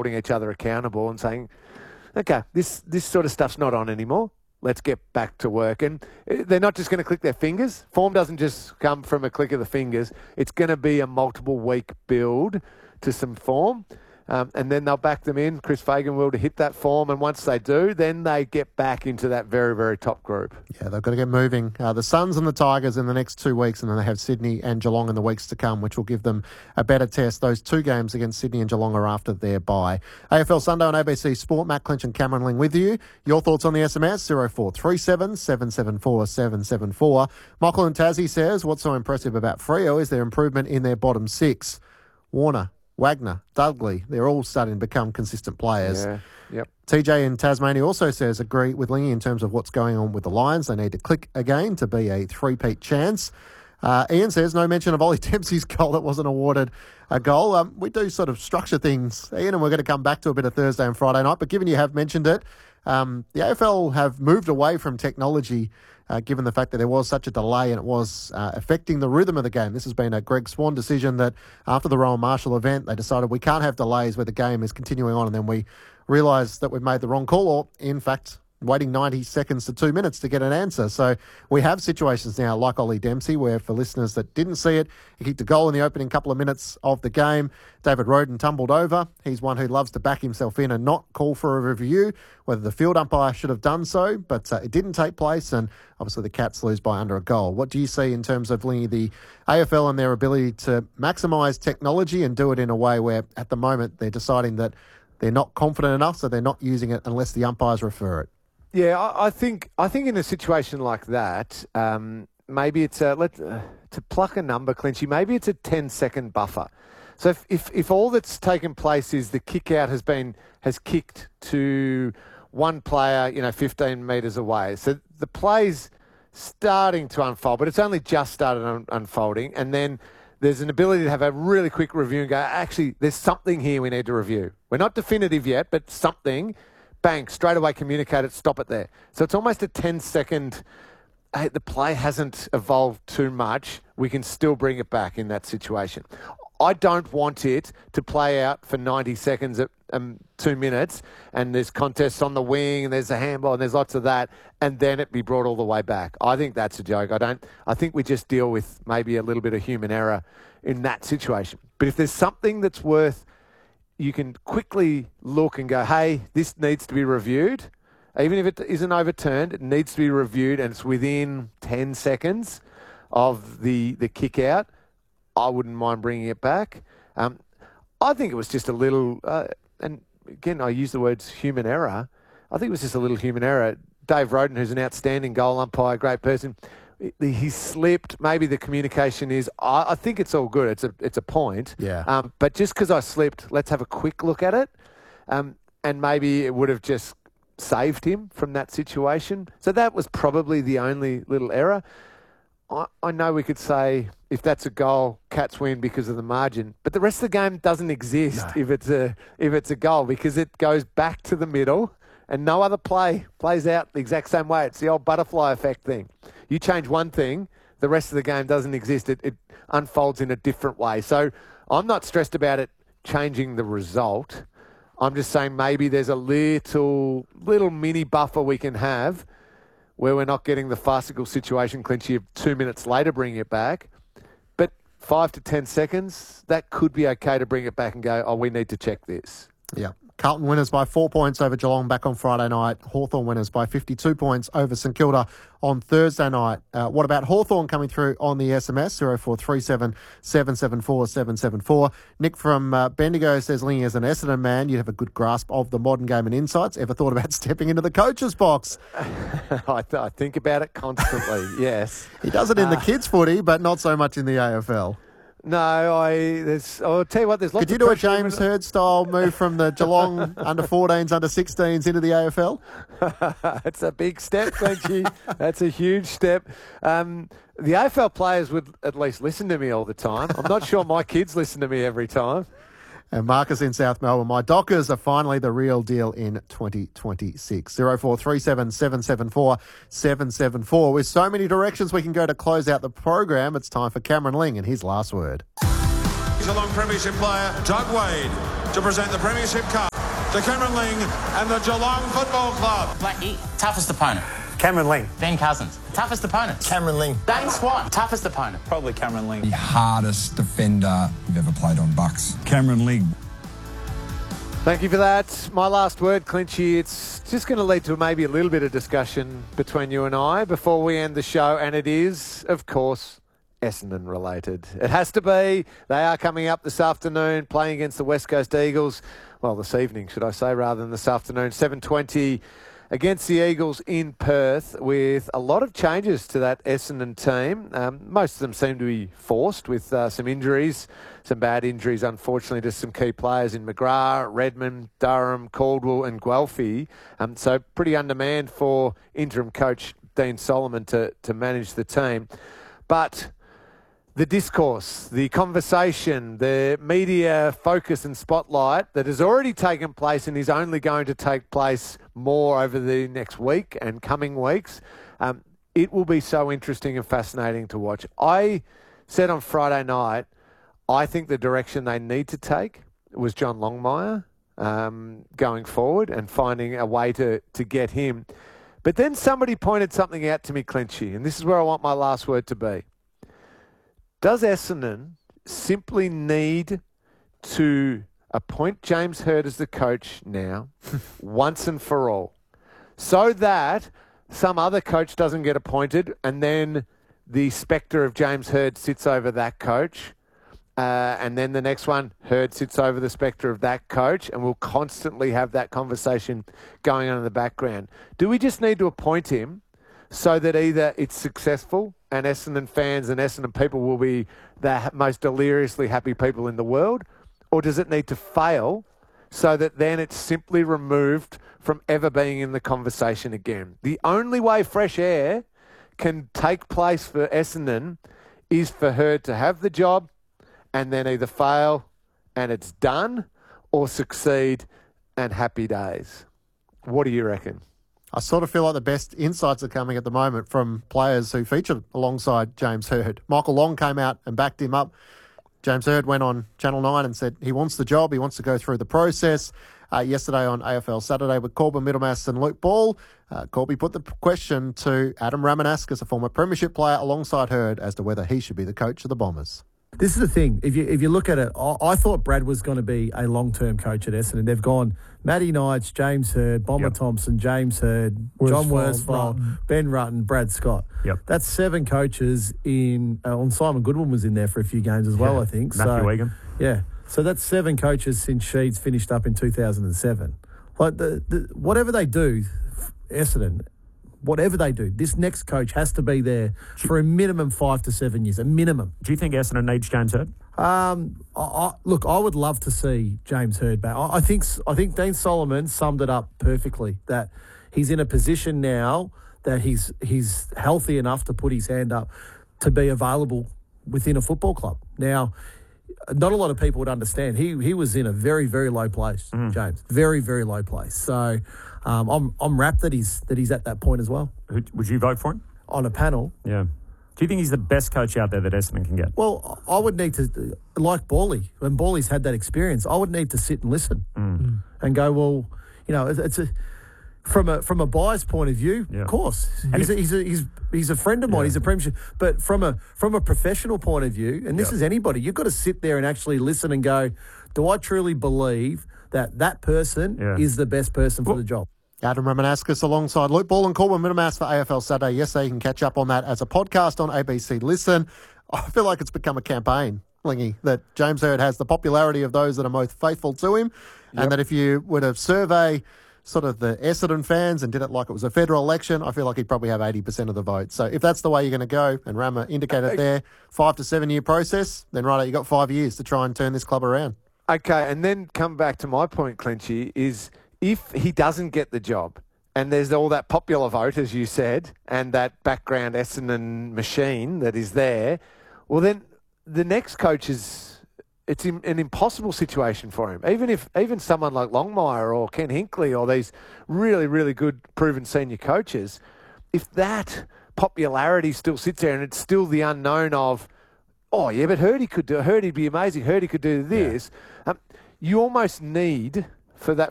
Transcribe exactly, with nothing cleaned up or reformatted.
holding each other accountable and saying, okay, this, this sort of stuff's not on anymore. Let's get back to work. And they're not just going to click their fingers. Form doesn't just come from a click of the fingers. It's going to be a multiple week build to some form. Um, and then they'll back them in, Chris Fagan will, to hit that form. And once they do, then they get back into that very, very top group. Yeah, they've got to get moving. Uh, the Suns and the Tigers in the next two weeks, and then they have Sydney and Geelong in the weeks to come, which will give them a better test. Those two games against Sydney and Geelong are after their bye. A F L Sunday on A B C Sport. Matt Clinch and Cameron Ling with you. Your thoughts on the S M S, zero four three seven, seven seven four, seven seven four. Michael and Tassie says, what's so impressive about Freo is their improvement in their bottom six. Warner, Wagner, Dudley, they're all starting to become consistent players. Yeah, yep. T J in Tasmania also says, agree with Lingy in terms of what's going on with the Lions. They need to click again to be a three-peat chance. Uh, Ian says, no mention of Ollie Dempsey's goal that wasn't awarded a goal. Um, we do sort of structure things, Ian, and we're going to come back to a bit of Thursday and Friday night. But given you have mentioned it, um, the A F L have moved away from technology Uh, given the fact that there was such a delay and it was uh, affecting the rhythm of the game. This has been a Greg Swan decision that after the Rowan Marshall event, they decided we can't have delays where the game is continuing on, and then we realised that we've made the wrong call, or in fact, waiting ninety seconds to two minutes to get an answer. So we have situations now like Ollie Dempsey, where for listeners that didn't see it, he kicked a goal in the opening couple of minutes of the game. David Roden tumbled over. He's one who loves to back himself in and not call for a review, whether the field umpire should have done so, but uh, it didn't take place, and obviously the Cats lose by under a goal. What do you see in terms of the A F L and their ability to maximise technology and do it in a way where at the moment they're deciding that they're not confident enough, so they're not using it unless the umpires refer it? Yeah, I, I think I think in a situation like that, um, maybe it's a, let uh, to pluck a number, Clinchy. Maybe it's a ten second buffer. So if, if if all that's taken place is the kick out has been has kicked to one player, you know, fifteen metres away, so the play's starting to unfold, but it's only just started un- unfolding, and then there's an ability to have a really quick review and go, actually, there's something here we need to review. We're not definitive yet, but something. Bang, straight away communicate it, stop it there. So it's almost a ten second, hey, the play hasn't evolved too much. We can still bring it back in that situation. I don't want it to play out for ninety seconds at um, two minutes and there's contests on the wing and there's a handball and there's lots of that and then it be brought all the way back. I think that's a joke. I don't. I think we just deal with maybe a little bit of human error in that situation. But if there's something that's worth, you can quickly look and go, hey, this needs to be reviewed. Even if it isn't overturned, it needs to be reviewed and it's within ten seconds of the, the kick out. I wouldn't mind bringing it back. Um, I think it was just a little, uh, and again, I use the words human error. I think it was just a little human error. Dave Roden, who's an outstanding goal umpire, great person, he slipped. Maybe the communication is, I, I think it's all good. It's a it's a point. Yeah. Um, but just because I slipped, let's have a quick look at it. Um, and maybe it would have just saved him from that situation. So that was probably the only little error. I, I know we could say if that's a goal, Cats win because of the margin. But the rest of the game doesn't exist No. if it's a if it's a goal because it goes back to the middle. And no other play plays out the exact same way. It's the old butterfly effect thing. You change one thing, the rest of the game doesn't exist. It, it unfolds in a different way. So I'm not stressed about it changing the result. I'm just saying maybe there's a little little mini buffer we can have where we're not getting the farcical situation, Clinchy, of two minutes later bringing it back. But five to ten seconds, that could be okay to bring it back and go, oh, we need to check this. Yeah. Carlton winners by four points over Geelong back on Friday night. Hawthorn winners by fifty-two points over St Kilda on Thursday night. Uh, what about Hawthorn coming through on the S M S? zero four three seven, seven seven four, seven seven four. Nick from uh, Bendigo says, Lingy, as an Essendon man, you'd have a good grasp of the modern game and insights. Ever thought about stepping into the coach's box? I, th- I think about it constantly, yes. He does it in the Uh, kids' footy, but not so much in the A F L. No, I. There's. I'll tell you what. There's lots. Could you of do a pressure James in- Hird style move from the Geelong under fourteens, under sixteens into the A F L? It's a big step, Clinchy. That's a huge step. Um, the A F L players would at least listen to me all the time. I'm not sure my kids listen to me every time. And Marcus in South Melbourne, my Dockers are finally the real deal in twenty twenty-six. zero four three seven, seven seven four, seven seven four. With so many directions we can go to close out the program, it's time for Cameron Ling and his last word. Geelong Premiership player Doug Wade to present the Premiership Cup. to Cameron Ling and the Geelong Football Club. Blackie, toughest opponent. Cameron Ling. Ben Cousins, toughest opponent. Cameron Ling. Dane Swan, toughest opponent. Probably Cameron Ling. The hardest defender you've ever played on Bucks. Cameron Ling. Thank you for that. My last word, Clinchy. It's just going to lead to maybe a little bit of discussion between you and I before we end the show, and it is, of course, Essendon related. It has to be. They are coming up this afternoon, playing against the West Coast Eagles. Well, this evening, should I say, rather than this afternoon, seven twenty against the Eagles in Perth, with a lot of changes to that Essendon team. Um, most of them seem to be forced with uh, some injuries, some bad injuries, unfortunately, to some key players in McGrath, Redmond, Durham, Caldwell and Guelphy. Um, so pretty undermanned for interim coach Dean Solomon to, to manage the team. But the discourse, the conversation, the media focus and spotlight that has already taken place and is only going to take place more over the next week and coming weeks, um, it will be so interesting and fascinating to watch. I said on Friday night, I think the direction they need to take was John Longmire um, going forward and finding a way to, to get him. But then somebody pointed something out to me, Clinchy, and this is where I want my last word to be. Does Essendon simply need to appoint James Hird as the coach now, once and for all, so that some other coach doesn't get appointed and then the spectre of James Hird sits over that coach, uh, and then the next one, Hird sits over the spectre of that coach, and we'll constantly have that conversation going on in the background? Do we just need to appoint him so that either it's successful and Essendon fans and Essendon people will be the most deliriously happy people in the world, or does it need to fail so that then it's simply removed from ever being in the conversation again? The only way fresh air can take place for Essendon is for her to have the job and then either fail and it's done, or succeed and happy days. What do you reckon? I sort of feel like the best insights are coming at the moment from players who featured alongside James Hird. Michael Long came out and backed him up. James Hird went on Channel nine and said he wants the job, he wants to go through the process. Uh, yesterday on A F L Saturday with Corbin Middlemass and Luke Ball, uh, Corby put the question to Adam Ramanauskas, a former premiership player, alongside Hird as to whether he should be the coach of the Bombers. This is the thing. If you if you look at it, I, I thought Brad was going to be a long-term coach at Essendon. They've gone Matty Knights, James Hird, Bomber yep. Thompson, James Hird, John Worsfold, Ben Rutten, Brad Scott. Yep. That's seven coaches in. Uh, and Simon Goodwin was in there for a few games as well, yeah. I think. Matthew so, Egan. Yeah. So that's seven coaches since Sheeds finished up in two thousand seven. Like the, the whatever they do, Essendon, whatever they do, this next coach has to be there for a minimum five to seven years, a minimum. Do you think Essendon needs James Hird? Um, I, I, look, I would love to see James Hird back. I, I think I think Dean Solomon summed it up perfectly, that he's in a position now that he's he's healthy enough to put his hand up to be available within a football club. Now, not a lot of people would understand. He he was in a very, very low place, mm. James. Very, very low place. So um, I'm I'm rapt that he's that he's at that point as well. Would you vote for him? On a panel? Yeah. Do you think he's the best coach out there that Essendon can get? Well, I would need to, like Bawley, when Bawley's had that experience, I would need to sit and listen mm. and go, well, you know, it's a from a from a buyer's point of view, yeah. of course, he's a, he's a he's he's a friend of mine. Yeah. He's a premiership, but from a from a professional point of view, and this yeah. is anybody, you've got to sit there and actually listen and go, do I truly believe that that person yeah. is the best person well, for the job? Adam Ramanauskas alongside Luke Ball and Corbin Middlemass for A F L Saturday. Yesterday, you can catch up on that as a podcast on A B C Listen. I feel like it's become a campaign, Lingy, that James Hird has the popularity of those that are most faithful to him, yep. and that if you were to survey sort of the Essendon fans and did it like it was a federal election, I feel like he'd probably have eighty percent of the vote. So if that's the way you're going to go, and Rama indicated there, five to seven year process, then right, you've got five years to try and turn this club around. Okay, and then come back to my point, Clinchy, is if he doesn't get the job and there's all that popular vote, as you said, and that background Essendon machine that is there, well, then the next coach is, it's an impossible situation for him. Even if, even someone like Longmire or Ken Hinkley or these really, really good proven senior coaches, if that popularity still sits there and it's still the unknown of, oh yeah, but Hirdy could do, Hirdy'd be amazing, Hirdy could do this, yeah. um, you almost need, for that